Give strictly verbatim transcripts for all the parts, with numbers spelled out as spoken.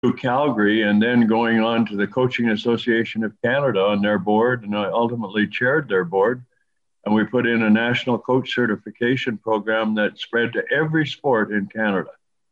through Calgary and then going on to the Coaching Association of Canada on their board, and I ultimately chaired their board. And we put in a national coach certification program that spread to every sport in Canada.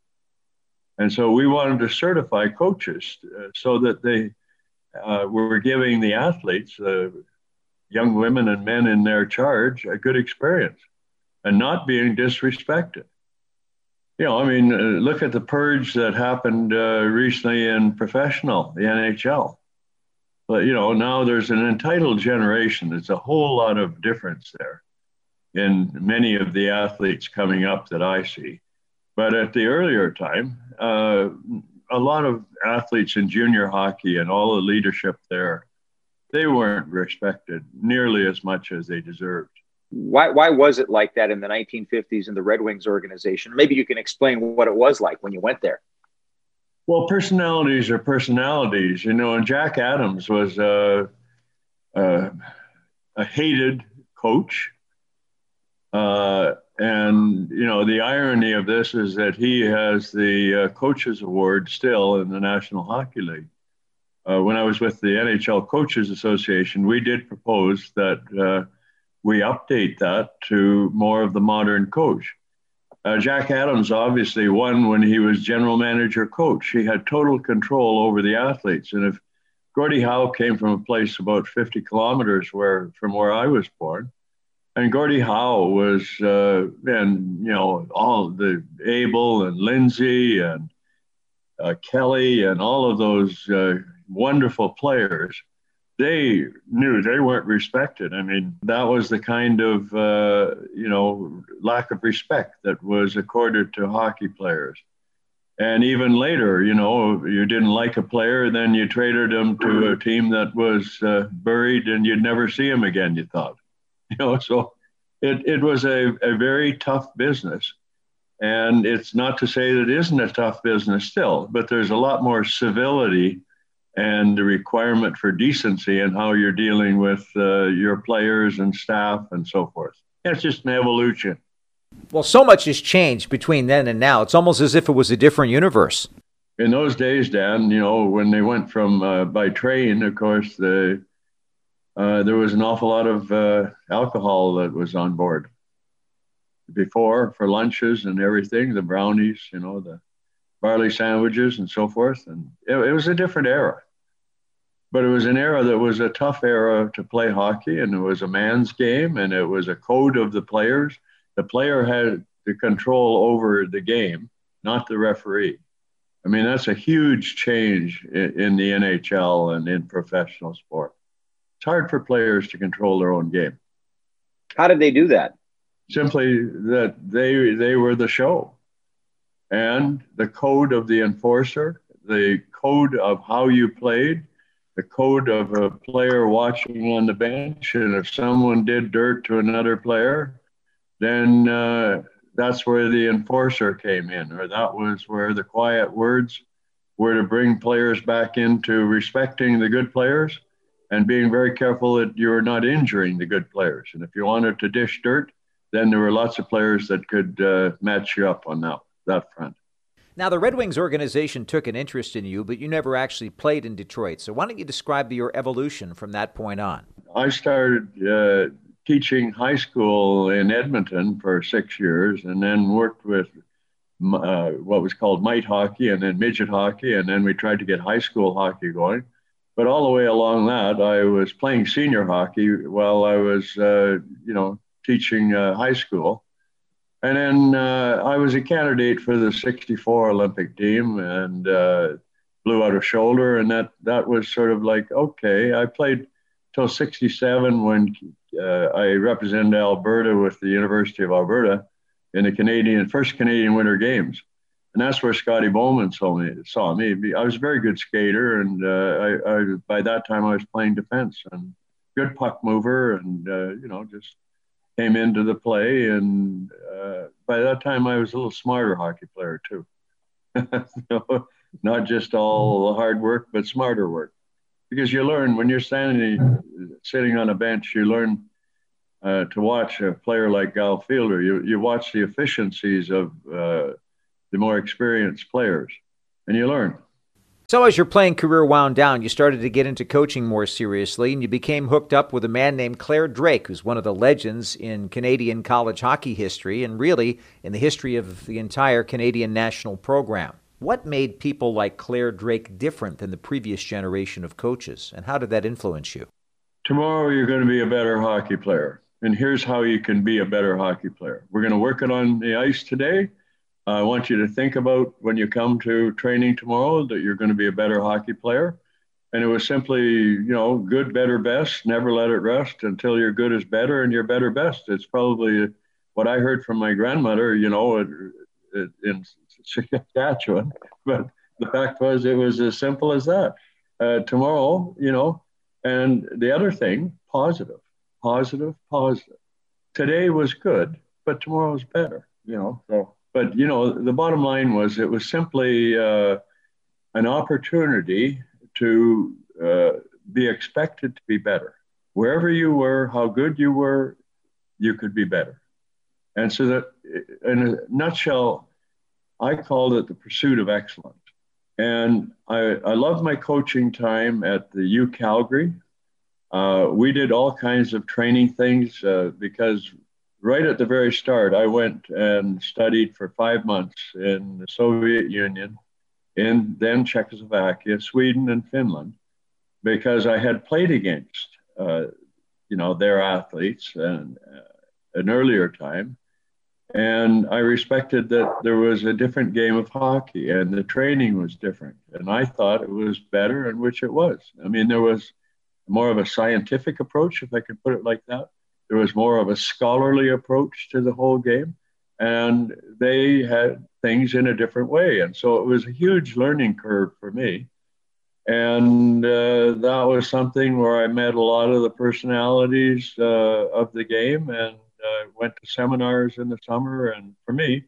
And so we wanted to certify coaches uh, so that they uh, were giving the athletes, uh, young women and men in their charge, a good experience and not being disrespected. You know, I mean, uh, look at the purge that happened uh, recently in professional, the N H L. But, you know, now there's an entitled generation. There's a whole lot of difference there in many of the athletes coming up that I see. But at the earlier time, uh, a lot of athletes in junior hockey and all the leadership there, they weren't respected nearly as much as they deserved. Why, why was it like that in the nineteen fifties in the Red Wings organization? Maybe you can explain what it was like when you went there. Well, personalities are personalities, you know, and Jack Adams was a, a, a hated coach. Uh, and, you know, the irony of this is that he has the uh, Coaches Award still in the National Hockey League. Uh, when I was with the N H L Coaches Association, we did propose that uh, we update that to more of the modern coach. Uh, Jack Adams obviously won when he was general manager coach. He had total control over the athletes. And if Gordie Howe came from a place about fifty kilometers where, from where I was born, and Gordie Howe was, uh, and, you know, all the Abel and Lindsay and uh, Kelly and all of those uh, wonderful players, they knew they weren't respected. I mean, that was the kind of, uh, you know, lack of respect that was accorded to hockey players. And even later, you know, you didn't like a player, then you traded him to a team that was uh, buried and you'd never see him again, you thought. You know, so it, it was a, a very tough business. And it's not to say that it isn't a tough business still, but there's a lot more civility and the requirement for decency and how you're dealing with uh, your players and staff and so forth. It's just an evolution. Well, so much has changed between then and now. It's almost as if it was a different universe. In those days, Dan, you know, when they went from uh, by train, of course, the uh, there was an awful lot of uh, alcohol that was on board before for lunches and everything, the brownies, you know, the barley sandwiches and so forth. And it, it was a different era. But it was an era that was a tough era to play hockey, and it was a man's game, and it was a code of the players. The player had the control over the game, not the referee. I mean, that's a huge change in, in the N H L and in professional sport. It's hard for players to control their own game. How did they do that? Simply that they they were the show. And the code of the enforcer, the code of how you played, the code of a player watching on the bench, and if someone did dirt to another player, then uh, that's where the enforcer came in, or that was where the quiet words were to bring players back into respecting the good players and being very careful that you're not injuring the good players. And if you wanted to dish dirt, then there were lots of players that could uh, match you up on that, that front. Now, the Red Wings organization took an interest in you, but you never actually played in Detroit. So why don't you describe your evolution from that point on? I started uh, teaching high school in Edmonton for six years and then worked with uh, what was called mite hockey and then midget hockey. And then we tried to get high school hockey going. But all the way along that, I was playing senior hockey while I was, uh, you know, teaching uh, high school. And then uh, I was a candidate for the sixty-four Olympic team and uh, blew out a shoulder. And that, that was sort of like, okay, I played till sixty-seven when uh, I represented Alberta with the University of Alberta in the Canadian, first Canadian Winter Games. And that's where Scotty Bowman saw me. Saw me. I was a very good skater, and uh, I, I by that time I was playing defense and good puck mover, and uh, you know just came into the play. And uh, by that time I was a little smarter hockey player too. So, not just all the hard work, but smarter work, because you learn when you're standing, sitting on a bench, you learn uh, to watch a player like Gal Fielder. You you watch the efficiencies of Uh, the more experienced players, and you learn. So as your playing career wound down, you started to get into coaching more seriously, and you became hooked up with a man named Clare Drake, who's one of the legends in Canadian college hockey history and really in the history of the entire Canadian national program. What made people like Clare Drake different than the previous generation of coaches, and how did that influence you? Tomorrow you're going to be a better hockey player, and here's how you can be a better hockey player. We're going to work it on the ice today. I want you to think about when you come to training tomorrow that you're going to be a better hockey player. And it was simply, you know, good, better, best. Never let it rest until your good is better and your better best. It's probably what I heard from my grandmother, you know, it, it, in Saskatchewan. But the fact was, it was as simple as that. Uh, tomorrow, you know, and the other thing, positive, positive, positive. Today was good, but tomorrow is better, you know, so. But, you know, the bottom line was it was simply uh, an opportunity to uh, be expected to be better. Wherever you were, how good you were, you could be better. And so that, in a nutshell, I called it the pursuit of excellence. And I, I loved my coaching time at the U Calgary. Uh, we did all kinds of training things uh, because right at the very start, I went and studied for five months in the Soviet Union, in then Czechoslovakia, Sweden, and Finland, because I had played against, uh, you know, their athletes and uh, an earlier time. And I respected that there was a different game of hockey and the training was different. And I thought it was better, and which it was. I mean, there was more of a scientific approach, if I could put it like that. There was more of a scholarly approach to the whole game, and they had things in a different way. And so it was a huge learning curve for me. And uh, that was something where I met a lot of the personalities uh, of the game, and uh, went to seminars in the summer. And for me,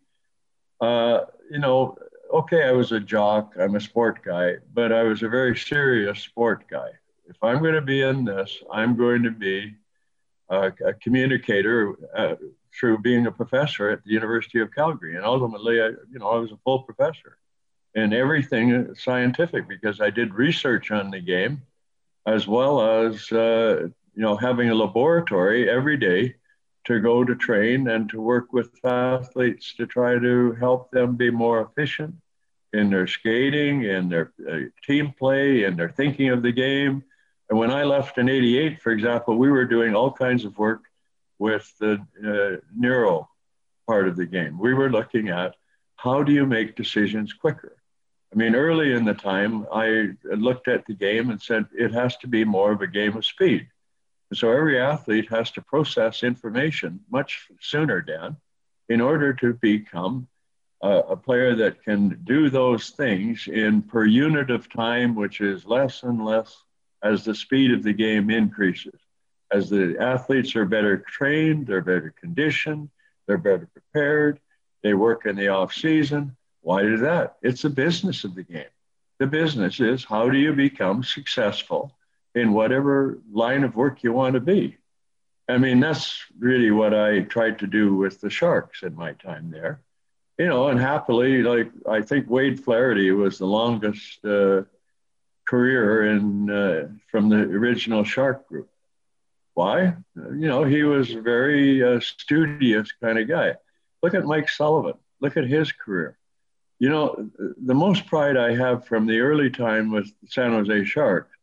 uh, you know, okay, I was a jock, I'm a sport guy, but I was a very serious sport guy. If I'm going to be in this, I'm going to be Uh, a communicator uh, through being a professor at the University of Calgary. And ultimately, I, you know, I was a full professor in everything scientific because I did research on the game, as well as, uh, you know, having a laboratory every day to go to train and to work with athletes to try to help them be more efficient in their skating, in their uh, team play, in their thinking of the game. And when I left in eighty-eight, for example, we were doing all kinds of work with the uh, neuro part of the game. We were looking at how do you make decisions quicker? I mean, early in the time, I looked at the game and said, it has to be more of a game of speed. And so every athlete has to process information much sooner, Dan, in order to become uh, a player that can do those things in per unit of time, which is less and less as the speed of the game increases. As the athletes are better trained, they're better conditioned, they're better prepared, they work in the off season. Why do that? It's the business of the game. The business is, how do you become successful in whatever line of work you want to be? I mean, that's really what I tried to do with the Sharks in my time there. You know, and happily, like, I think Wade Flaherty was the longest uh, career in uh, from the original Shark group. Why? You know, he was a very uh, studious kind of guy. Look at Mike Sullivan. Look at his career. You know, the most pride I have from the early time with the San Jose Sharks,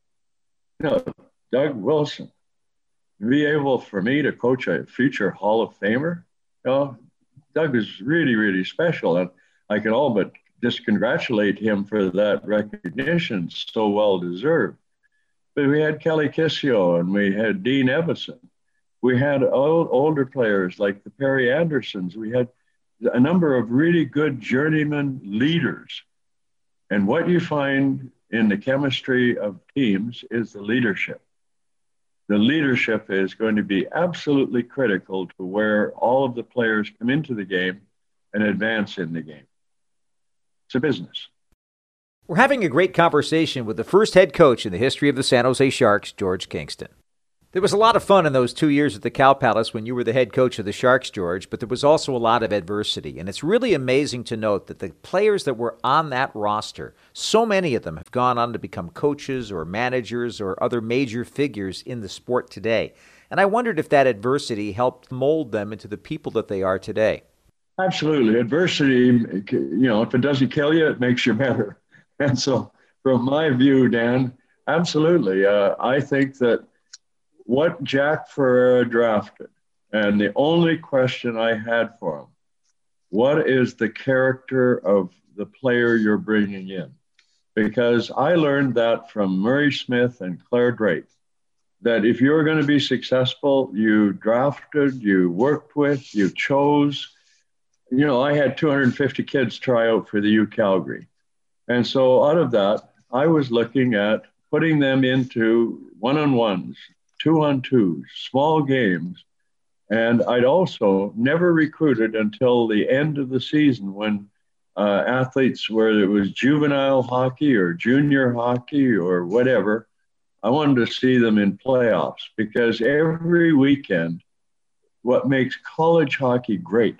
you know, Doug Wilson, be able for me to coach a future Hall of Famer, you know, Doug is really, really special. And I can all but just congratulate him for that recognition, so well deserved. But we had Kelly Kissio and we had Dean Evison. We had old, older players like the Perry Andersons. We had a number of really good journeyman leaders. And what you find in the chemistry of teams is the leadership. The leadership is going to be absolutely critical to where all of the players come into the game and advance in the game. It's a business. We're having a great conversation with the first head coach in the history of the San Jose Sharks, George Kingston. There was a lot of fun in those two years at the Cow Palace when you were the head coach of the Sharks, George, but there was also a lot of adversity. And it's really amazing to note that the players that were on that roster, so many of them have gone on to become coaches or managers or other major figures in the sport today. And I wondered if that adversity helped mold them into the people that they are today. Absolutely. Adversity, you know, if it doesn't kill you, it makes you better. And so from my view, Dan, absolutely. Uh, I think that what Jack Ferreira drafted, and the only question I had for him, what is the character of the player you're bringing in? Because I learned that from Murray Smith and Claire Drake, that if you're going to be successful, you drafted, you worked with, you chose. You know, I had two hundred fifty kids try out for the U Calgary. And so out of that, I was looking at putting them into one-on-ones, two-on-twos, small games. And I'd also never recruited until the end of the season when uh, athletes, whether it was juvenile hockey or junior hockey or whatever, I wanted to see them in playoffs, because every weekend, what makes college hockey great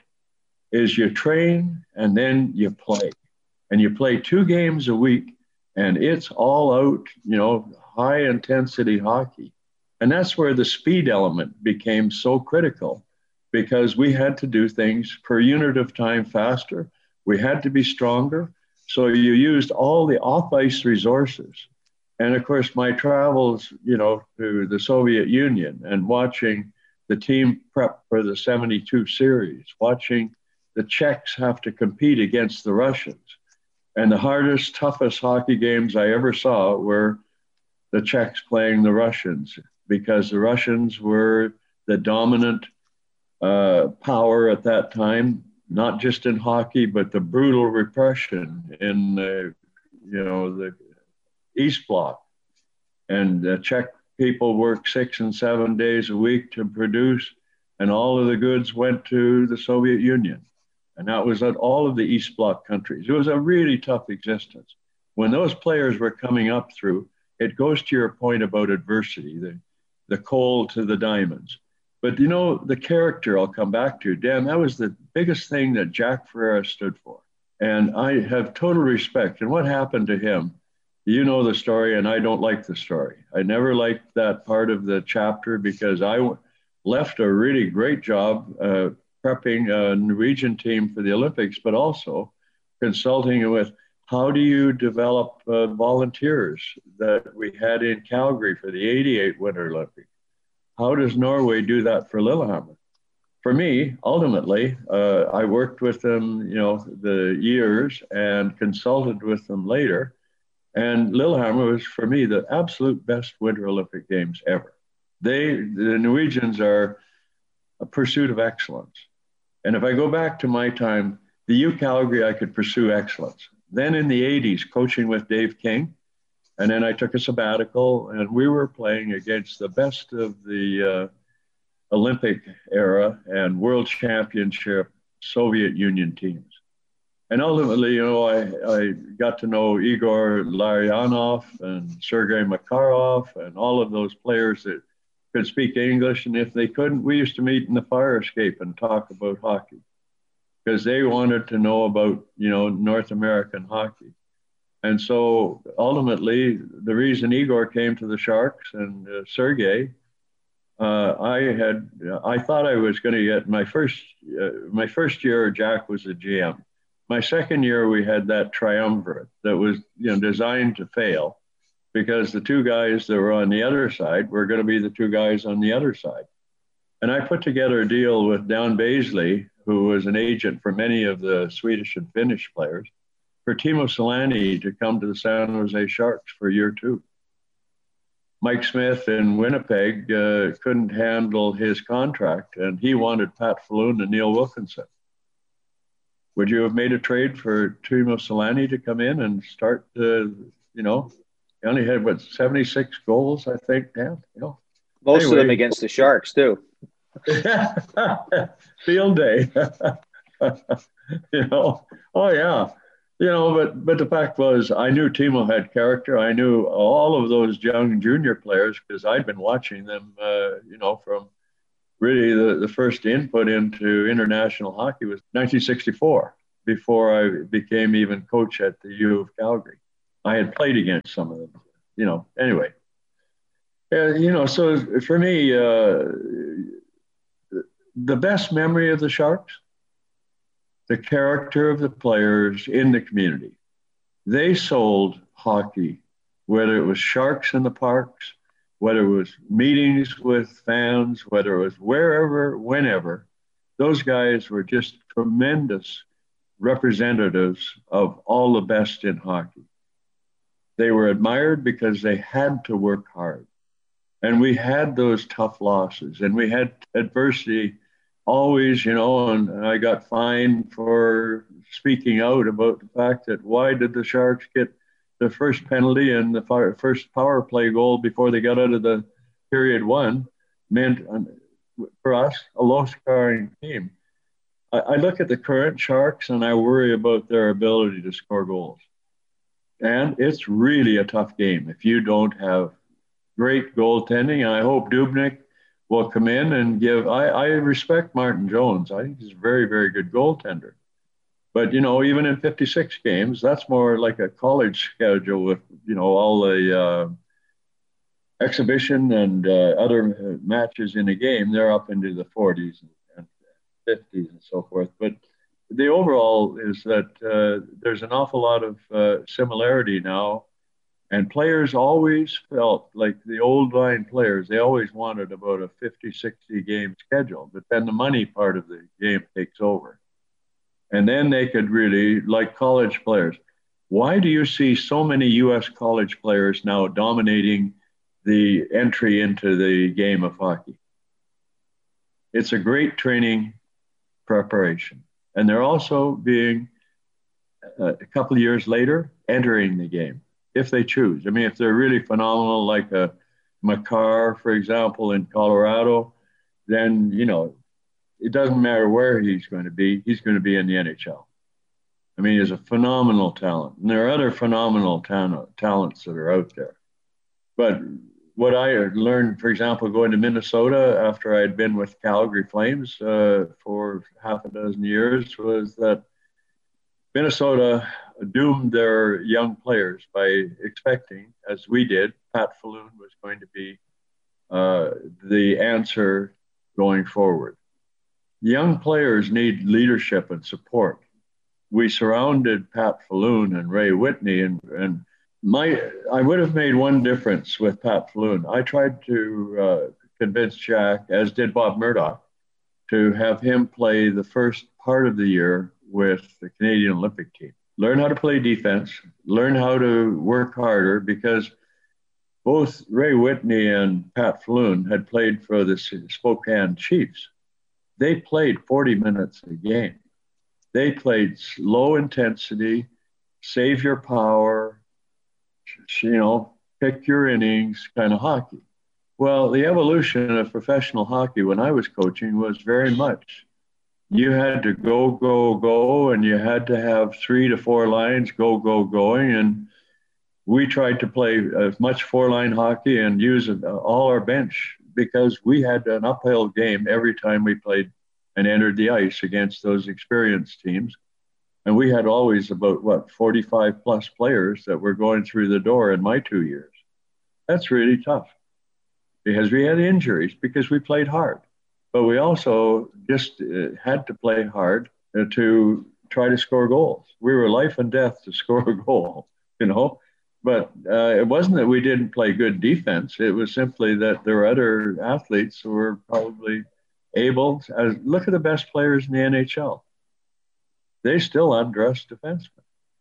is you train and then you play. And you play two games a week, and it's all out, you know, high intensity hockey. And that's where the speed element became so critical, because we had to do things per unit of time faster. We had to be stronger. So you used all the off-ice resources. And of course, my travels, you know, to the Soviet Union and watching the team prep for the seventy-two series, watching the Czechs have to compete against the Russians. And the hardest, toughest hockey games I ever saw were the Czechs playing the Russians, because the Russians were the dominant uh, power at that time, not just in hockey, but the brutal repression in the, you know, the East Bloc. And the Czech people worked six and seven days a week to produce, and all of the goods went to the Soviet Union. And that was at all of the East Bloc countries. It was a really tough existence. When those players were coming up through, it goes to your point about adversity, the, the coal to the diamonds. But, you know, the character I'll come back to, Dan, that was the biggest thing that Jack Ferreira stood for. And I have total respect. And what happened to him, you know the story, and I don't like the story. I never liked that part of the chapter, because I w- left a really great job uh, prepping a Norwegian team for the Olympics, but also consulting with how do you develop uh, volunteers that we had in Calgary for the eighty-eight Winter Olympics? How does Norway do that for Lillehammer? For me, ultimately, uh, I worked with them, you know, the years and consulted with them later. And Lillehammer was, for me, the absolute best Winter Olympic Games ever. They, the Norwegians, are a pursuit of excellence. And if I go back to my time, the U Calgary, I could pursue excellence. Then in the eighties, coaching with Dave King, and then I took a sabbatical, and we were playing against the best of the uh, Olympic era and World Championship Soviet Union teams. And ultimately, you know, I, I got to know Igor Larionov and Sergei Makarov and all of those players that could speak English. And if they couldn't, we used to meet in the fire escape and talk about hockey, because they wanted to know about, you know, North American hockey. And so ultimately, the reason Igor came to the Sharks and uh, Sergei, uh, I had, I thought I was going to get my first, uh, my first year, Jack was a G M. My second year, we had that triumvirate that was, you know, designed to fail, because the two guys that were on the other side were going to be the two guys on the other side. And I put together a deal with Dan Baisley, who was an agent for many of the Swedish and Finnish players, for Timo Solani to come to the San Jose Sharks for year two. Mike Smith in Winnipeg uh, couldn't handle his contract, and he wanted Pat Falloon and Neil Wilkinson. Would you have made a trade for Timo Solani to come in and start, uh, you know, he only had, what, seventy-six goals, I think, Dan? You know, most anyway. of them against the Sharks, too. Field day. You know, oh, yeah. You know, but but the fact was, I knew Timo had character. I knew all of those young junior players because I'd been watching them. Uh, you know, from really the, the first input into international hockey was nineteen sixty-four, before I became even coach at the U of Calgary. I had played against some of them. You know, anyway. Uh, you know, so for me, uh, the best memory of the Sharks, the character of the players in the community. They sold hockey, whether it was Sharks in the parks, whether it was meetings with fans, whether it was wherever, whenever. Those guys were just tremendous representatives of all the best in hockey. They were admired because they had to work hard. And we had those tough losses, and we had adversity always, you know, and I got fined for speaking out about the fact that why did the Sharks get the first penalty and the fire, first power play goal before they got out of the period one meant for us a low scoring team. I, I look at the current Sharks and I worry about their ability to score goals. And it's really a tough game if you don't have great goaltending. And I hope Dubnyk will come in and give. I, I respect Martin Jones. I think he's a very, very good goaltender. But, you know, even in fifty-six games, that's more like a college schedule with, you know, all the uh, exhibition and uh, other matches in a game. They're up into the forties and fifties and so forth. But the overall is that uh, there's an awful lot of uh, similarity now. And players always felt like the old line players, they always wanted about a fifty, sixty game schedule, but then the money part of the game takes over. And then they could really, like college players, why do you see so many U S college players now dominating the entry into the game of hockey? It's a great training preparation. And they're also being, uh, a couple of years later, entering the game, if they choose. I mean, if they're really phenomenal, like a Makar, for example, in Colorado, then, you know, it doesn't matter where he's going to be. He's going to be in the N H L. I mean, he's a phenomenal talent. And there are other phenomenal ta- talents that are out there. But what I learned, for example, going to Minnesota after I had been with Calgary Flames uh, for half a dozen years, was that Minnesota doomed their young players by expecting, as we did, Pat Falloon was going to be uh, the answer going forward. Young players need leadership and support. We surrounded Pat Falloon and Ray Whitney, and, and my I would have made one difference with Pat Falloon. I tried to uh, convince Jack, as did Bob Murdoch, to have him play the first part of the year with the Canadian Olympic team. Learn how to play defense, learn how to work harder, because both Ray Whitney and Pat Falloon had played for the Spokane Chiefs. They played forty minutes a game. They played low intensity, save your power, you know, pick your innings kind of hockey. Well, the evolution of professional hockey when I was coaching was very much, you had to go, go, go, and you had to have three to four lines, go, go, going. And we tried to play as much four-line hockey and use all our bench because we had an uphill game every time we played and entered the ice against those experienced teams. And we had always about, what, forty-five plus players that were going through the door in my two years. That's really tough because we had injuries, because we played hard. But we also just uh, had to play hard uh, to try to score goals. We were life and death to score a goal, you know. But uh, it wasn't that we didn't play good defense. It was simply that there were other athletes who were probably able to, uh, look at the best players in the N H L. They still undress defensemen.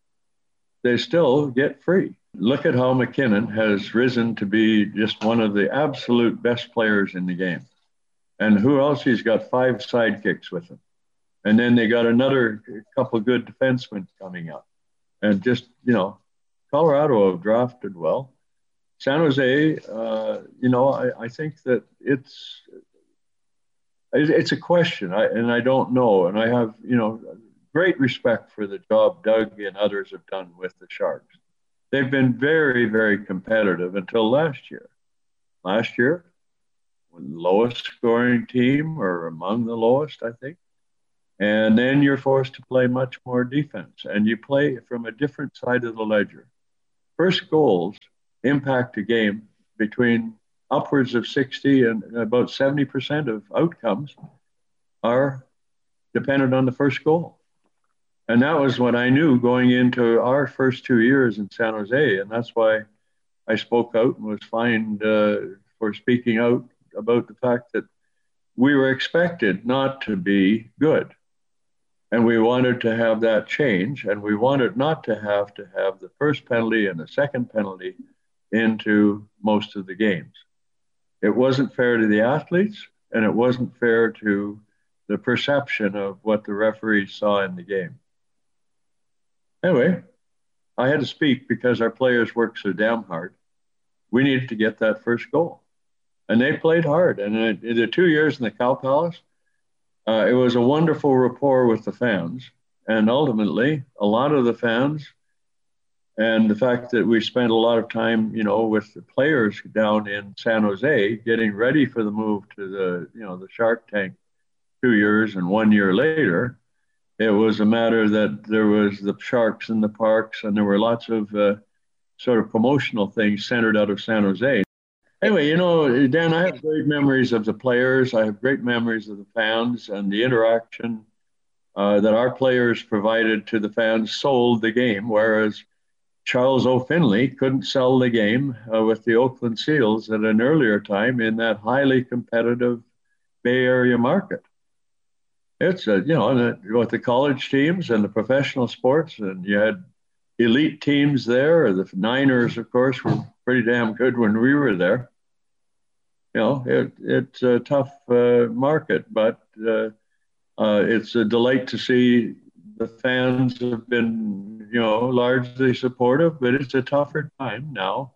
They still get free. Look at how McKinnon has risen to be just one of the absolute best players in the game. And who else? He's got five sidekicks with him. And then they got another couple of good defensemen coming up. And just, you know, Colorado have drafted well. San Jose, uh, you know, I, I think that it's it's a question, I, and I don't know. And I have, you know, great respect for the job Doug and others have done with the Sharks. They've been very, very competitive until last year. Last year, the lowest scoring team, or among the lowest, I think. And then you're forced to play much more defense, and you play from a different side of the ledger. First goals impact a game between upwards of sixty and about seventy percent of outcomes are dependent on the first goal. And that was what I knew going into our first two years in San Jose. And that's why I spoke out and was fined uh, for speaking out about the fact that we were expected not to be good. And we wanted to have that change, and we wanted not to have to have the first penalty and the second penalty into most of the games. It wasn't fair to the athletes, and it wasn't fair to the perception of what the referees saw in the game. Anyway, I had to speak because our players worked so damn hard. We needed to get that first goal. And they played hard. And in the two years in the Cow Palace, Uh, it was a wonderful rapport with the fans. And ultimately, a lot of the fans, and the fact that we spent a lot of time, you know, with the players down in San Jose getting ready for the move to the, you know, the Shark Tank two years and one year later, it was a matter that there was the Sharks in the parks, and there were lots of uh, sort of promotional things centered out of San Jose. Anyway, you know, Dan, I have great memories of the players. I have great memories of the fans, and the interaction uh, that our players provided to the fans sold the game, whereas Charles O'Finley couldn't sell the game uh, with the Oakland Seals at an earlier time in that highly competitive Bay Area market. It's, a, you know, with the college teams and the professional sports, and you had elite teams there. The Niners, of course, were pretty damn good when we were there. You know, it, it's a tough uh, market, but uh, uh, it's a delight to see the fans have been, you know, largely supportive, but it's a tougher time now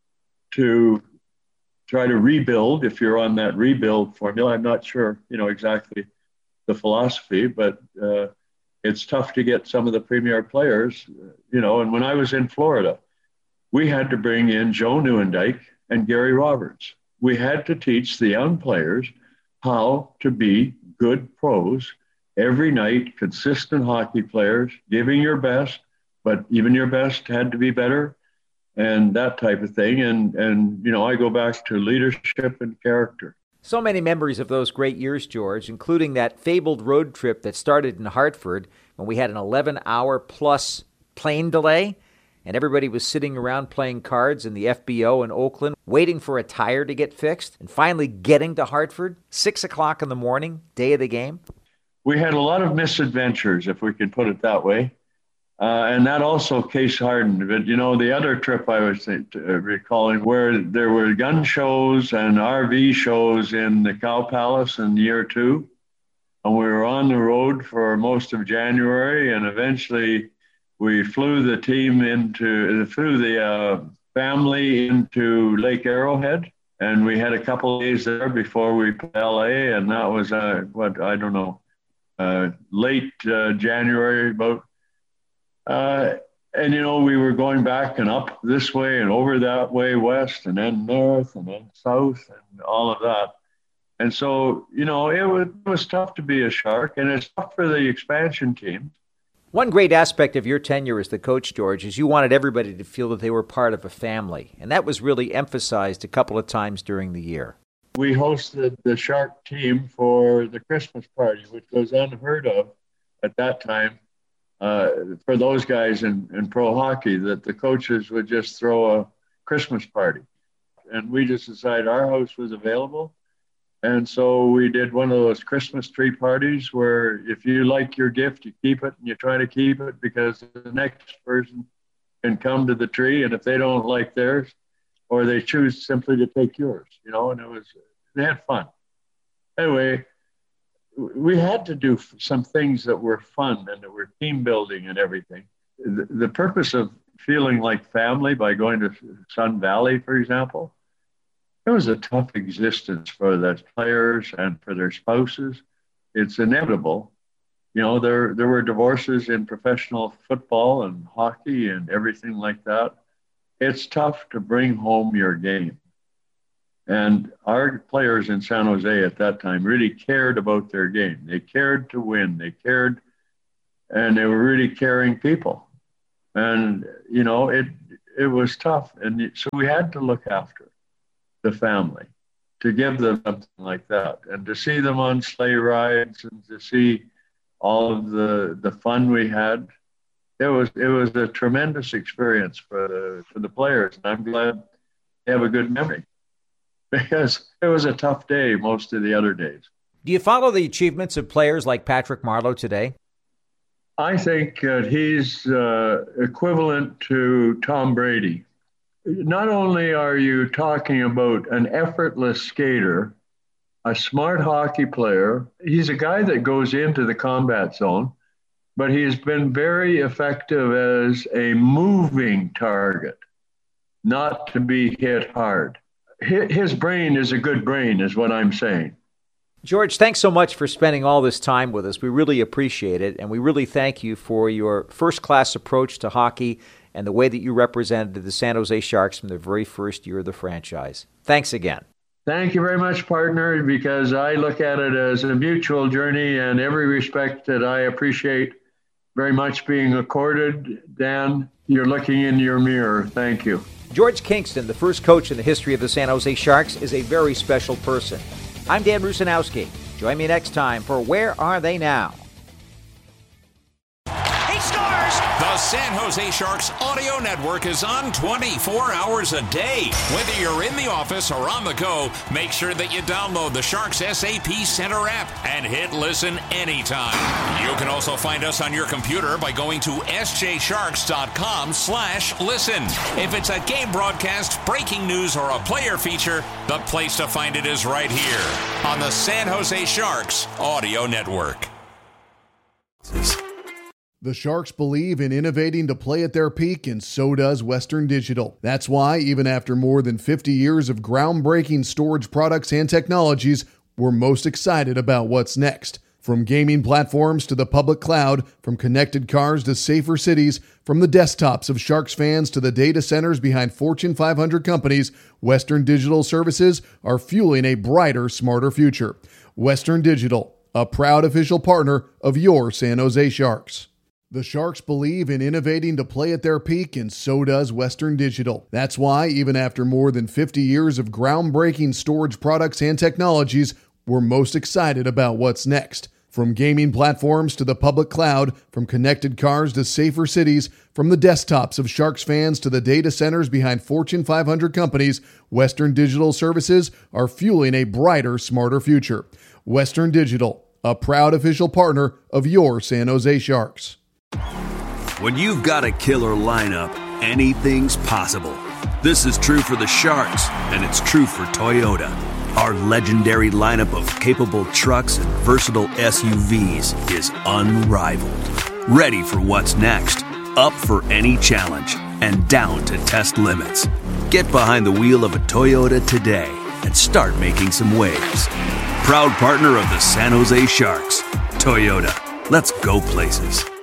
to try to rebuild if you're on that rebuild formula. I'm not sure, you know, exactly the philosophy, but uh, it's tough to get some of the premier players, you know. And when I was in Florida, we had to bring in Joe Nieuwendyk and Gary Roberts. We had to teach the young players how to be good pros every night, consistent hockey players, giving your best, but even your best had to be better, and that type of thing. And, and you know, I go back to leadership and character. So many memories of those great years, George, including that fabled road trip that started in Hartford when we had an eleven-hour plus plane delay, and everybody was sitting around playing cards in the F B O in Oakland, waiting for a tire to get fixed, and finally getting to Hartford, six o'clock in the morning, day of the game. We had a lot of misadventures, if we could put it that way. Uh, and that also case hardened. But, you know, the other trip I was uh, recalling where there were gun shows and R V shows in the Cow Palace in year two. And we were on the road for most of January, and eventually we flew the team into, flew the uh, family into Lake Arrowhead. And we had a couple of days there before we put L A, and that was, uh, what, I don't know, uh, late uh, January, about Uh, and, you know, we were going back and up this way and over that way, west, and then north, and then south, and all of that. And so, you know, it was, it was tough to be a Shark, and it's tough for the expansion team. One great aspect of your tenure as the coach, George, is you wanted everybody to feel that they were part of a family. And that was really emphasized a couple of times during the year. We hosted the Shark team for the Christmas party, which was unheard of at that time. Uh, for those guys in, in pro hockey, that the coaches would just throw a Christmas party. And we just decided our house was available. And so we did one of those Christmas tree parties where if you like your gift, you keep it and you try to keep it, because the next person can come to the tree. And if they don't like theirs, or they choose simply to take yours, you know, and it was, they had fun. Anyway, we had to do some things that were fun and that were team building and everything. The, the purpose of feeling like family by going to Sun Valley, for example, it was a tough existence for the players and for their spouses. It's inevitable. You know, there there were divorces in professional football and hockey and everything like that. It's tough to bring home your game. And our players in San Jose at that time really cared about their game. They cared to win. They cared, and they were really caring people. And, you know, it it was tough. And so we had to look after the family, to give them something like that. And to see them on sleigh rides and to see all of the, the fun we had, it was it was a tremendous experience for the, for the players. And I'm glad they have a good memory, because it was a tough day most of the other days. Do you follow the achievements of players like Patrick Marleau today? I think uh, he's uh, equivalent to Tom Brady. Not only are you talking about an effortless skater, a smart hockey player, he's a guy that goes into the combat zone, but he's been very effective as a moving target, not to be hit hard. His brain is a good brain, is what I'm saying. George, thanks so much for spending all this time with us. We really appreciate it, and we really thank you for your first-class approach to hockey and the way that you represented the San Jose Sharks from the very first year of the franchise. Thanks again. Thank you very much, partner, because I look at it as a mutual journey, and every respect that I appreciate very much being accorded. Dan, you're looking in your mirror. Thank you. George Kingston, the first coach in the history of the San Jose Sharks, is a very special person. I'm Dan Rusanowski. Join me next time for Where Are They Now? He scores! The San Jose Sharks Audio Network is on twenty-four hours a day. Whether you're in the office or on the go, make sure that you download the Sharks S A P Center app and hit listen anytime. You can also find us on your computer by going to s j sharks dot com slash listen. If it's a game broadcast, breaking news, or a player feature, the place to find it is right here on the San Jose Sharks Audio Network. The Sharks believe in innovating to play at their peak, and so does Western Digital. That's why, even after more than fifty years of groundbreaking storage products and technologies, we're most excited about what's next. From gaming platforms to the public cloud, from connected cars to safer cities, from the desktops of Sharks fans to the data centers behind Fortune five hundred companies, Western Digital services are fueling a brighter, smarter future. Western Digital, a proud official partner of your San Jose Sharks. The Sharks believe in innovating to play at their peak, and so does Western Digital. That's why, even after more than fifty years of groundbreaking storage products and technologies, we're most excited about what's next. From gaming platforms to the public cloud, from connected cars to safer cities, from the desktops of Sharks fans to the data centers behind Fortune five hundred companies, Western Digital services are fueling a brighter, smarter future. Western Digital, a proud official partner of your San Jose Sharks. When you've got a killer lineup, anything's possible. This is true for the Sharks, and it's true for Toyota. Our legendary lineup of capable trucks and versatile S U Vs is unrivaled. Ready for what's next, up for any challenge, and down to test limits. Get behind the wheel of a Toyota today and start making some waves. Proud partner of the San Jose Sharks, Toyota. Let's go places.